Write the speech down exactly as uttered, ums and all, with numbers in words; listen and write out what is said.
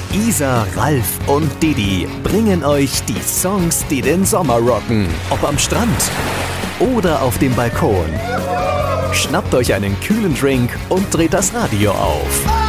Isa, Ralf und Didi bringen euch die Songs, die den Sommer rocken. Ob am Strand oder auf dem Balkon. Schnappt euch einen kühlen Drink und dreht das Radio auf.